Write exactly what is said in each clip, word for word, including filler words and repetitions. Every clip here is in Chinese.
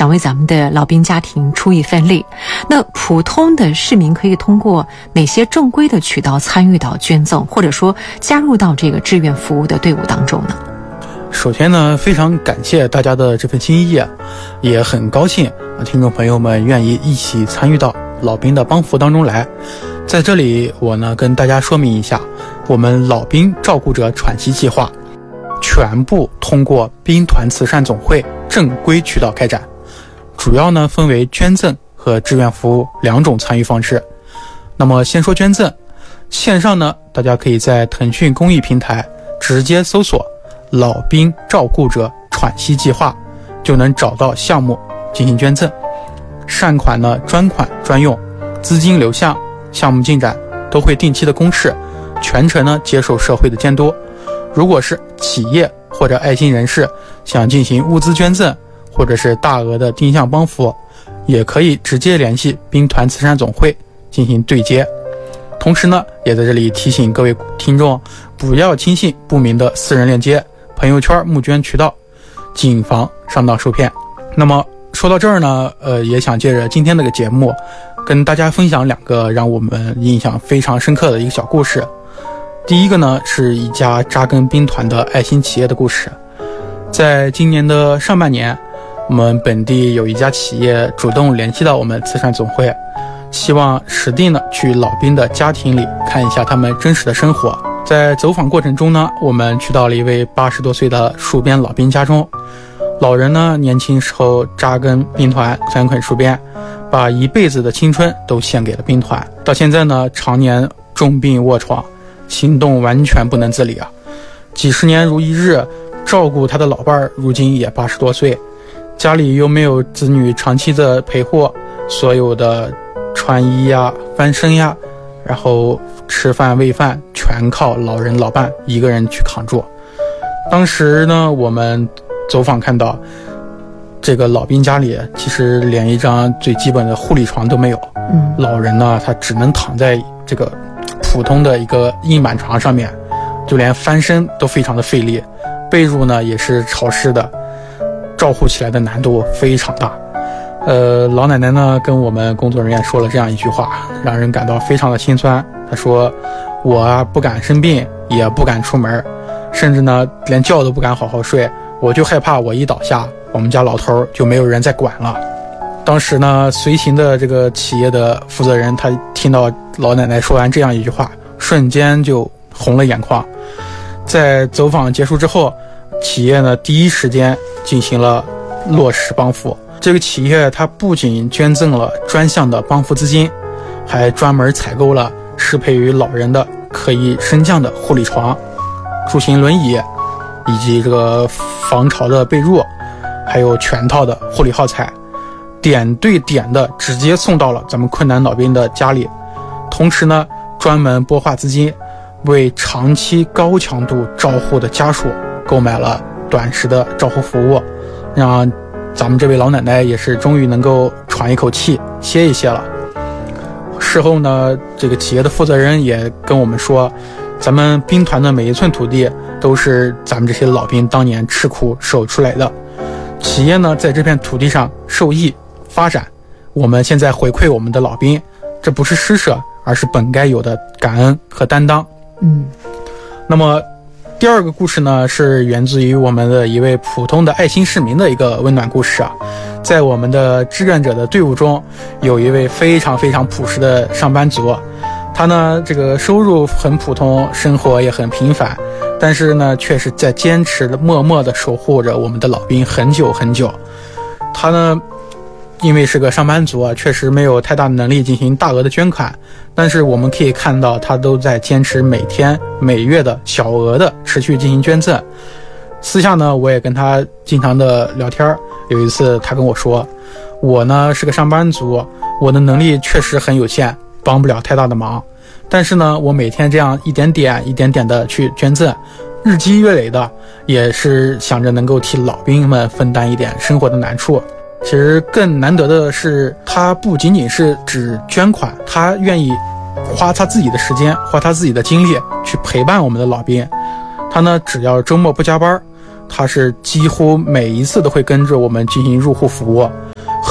想为咱们的老兵家庭出一份力。那普通的市民可以通过哪些正规的渠道参与到捐赠，或者说加入到这个志愿服务的队伍当中呢？ 首先呢，非常感谢大家的这份心意，也很高兴听众朋友们愿意一起参与到老兵的帮扶当中来。在这里我呢跟大家说明一下，我们老兵照顾者喘息计划全部通过兵团慈善总会正规渠道开展，主要呢分为捐赠和志愿服务两种参与方式。那么先说捐赠，线上呢大家可以在腾讯公益平台直接搜索老兵照顾者喘息计划，就能找到项目进行捐赠。善款呢专款专用，资金流向、项目进展都会定期的公示，全程呢接受社会的监督。如果是企业或者爱心人士想进行物资捐赠，或者是大额的定向帮扶，也可以直接联系兵团慈善总会进行对接。同时呢，也在这里提醒各位听众，不要轻信不明的私人链接、朋友圈募捐渠道，谨防上当受骗。那么说到这儿呢，呃，也想借着今天这个节目，跟大家分享两个让我们印象非常深刻的一个小故事。第一个呢，是一家扎根兵团的爱心企业的故事。在今年的上半年，我们本地有一家企业主动联系到我们慈善总会，希望实地呢去老兵的家庭里看一下他们真实的生活。在走访过程中呢，我们去到了一位八十多岁的戍边老兵家中。老人呢年轻时候扎根兵团，三捆戍边，把一辈子的青春都献给了兵团。到现在呢，常年重病卧床，行动完全不能自理啊！几十年如一日，照顾他的老伴儿如今也八十多岁，家里又没有子女长期的陪护，所有的穿衣呀、翻身呀，然后吃饭喂饭全靠老人老伴一个人去扛住。当时呢，我们走访看到这个老兵家里其实连一张最基本的护理床都没有。嗯，老人呢他只能躺在这个普通的一个硬板床上面，就连翻身都非常的费力，被褥呢也是潮湿的，照护起来的难度非常大。呃，老奶奶呢跟我们工作人员说了这样一句话，让人感到非常的心酸。她说，我啊不敢生病，也不敢出门，甚至呢连觉都不敢好好睡，我就害怕我一倒下，我们家老头就没有人再管了。当时呢，随行的这个企业的负责人，他听到老奶奶说完这样一句话，瞬间就红了眼眶。在走访结束之后，企业呢第一时间进行了落实帮扶。这个企业它不仅捐赠了专项的帮扶资金，还专门采购了适配于老人的可以升降的护理床、助行轮椅，以及这个防潮的被褥，还有全套的护理耗材，点对点的直接送到了咱们困难老兵的家里。同时呢，专门拨划资金，为长期高强度照护的家属购买了短时的照护服务，让咱们这位老奶奶也是终于能够喘一口气，歇一歇了。事后呢，这个企业的负责人也跟我们说，咱们兵团的每一寸土地都是咱们这些老兵当年吃苦守出来的，企业呢在这片土地上受益发展，我们现在回馈我们的老兵，这不是施舍，而是本该有的感恩和担当。嗯，那么第二个故事呢，是源自于我们的一位普通的爱心市民的一个温暖故事啊。在我们的志愿者的队伍中，有一位非常非常朴实的上班族，他呢这个收入很普通，生活也很平凡，但是呢却是在坚持的默默的守护着我们的老兵很久很久。他呢因为是个上班族啊，确实没有太大的能力进行大额的捐款，但是我们可以看到他都在坚持每天每月的小额的持续进行捐赠。私下呢我也跟他经常的聊天，有一次他跟我说，我呢是个上班族，我的能力确实很有限，帮不了太大的忙，但是呢我每天这样一点点一点点的去捐赠，日积月累的，也是想着能够替老兵们分担一点生活的难处。其实更难得的是，他不仅仅是只捐款，他愿意花他自己的时间，花他自己的精力去陪伴我们的老兵。他呢只要周末不加班，他是几乎每一次都会跟着我们进行入户服务，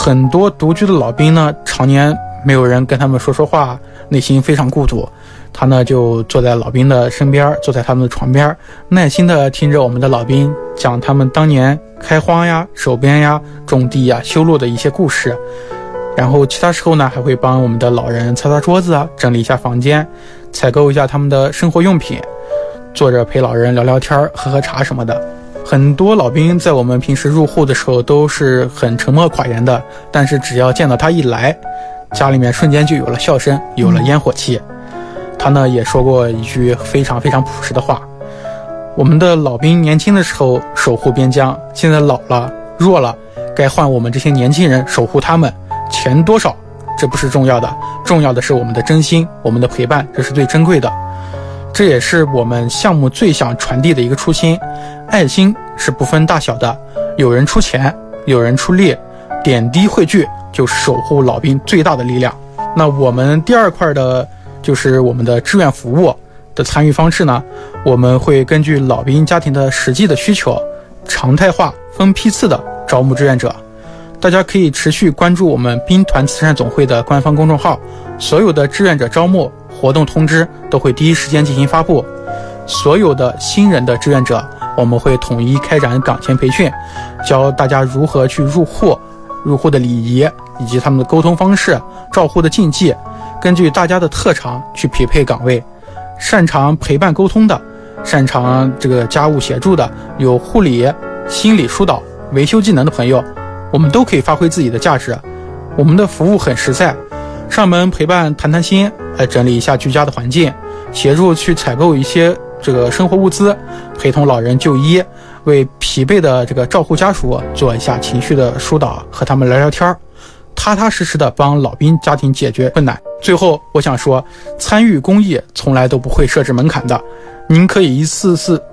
很多独居的老兵呢，常年没有人跟他们说说话，内心非常孤独。他呢就坐在老兵的身边，坐在他们的床边，耐心地听着我们的老兵讲他们当年开荒呀、守边呀、种地呀、修路的一些故事。然后其他时候呢，还会帮我们的老人擦擦桌子啊，整理一下房间，采购一下他们的生活用品，坐着陪老人聊聊天、喝喝茶什么的。很多老兵在我们平时入户的时候都是很沉默寡言的，但是只要见到他一来，家里面瞬间就有了笑声，有了烟火气。他呢也说过一句非常非常朴实的话：我们的老兵年轻的时候守护边疆，现在老了弱了，该换我们这些年轻人守护他们。钱多少这不是重要的，重要的是我们的真心，我们的陪伴，这是最珍贵的。这也是我们项目最想传递的一个初心。爱心是不分大小的，有人出钱，有人出力，点滴汇聚就是守护老兵最大的力量。那我们第二块的就是我们的志愿服务的参与方式呢，我们会根据老兵家庭的实际的需求，常态化分批次的招募志愿者。大家可以持续关注我们兵团慈善总会的官方公众号，所有的志愿者招募活动通知都会第一时间进行发布。所有的新人的志愿者，我们会统一开展岗前培训，教大家如何去入户，入户的礼仪以及他们的沟通方式、照护的禁忌，根据大家的特长去匹配岗位。擅长陪伴沟通的，擅长这个家务协助的，有护理、心理疏导、维修技能的朋友，我们都可以发挥自己的价值。我们的服务很实在，上门陪伴谈谈心，来整理一下居家的环境，协助去采购一些这个生活物资，陪同老人就医，为疲惫的这个照护家属做一下情绪的疏导，和他们聊聊天，踏踏实实的帮老兵家庭解决困难。最后我想说，参与公益从来都不会设置门槛的，您可以一次次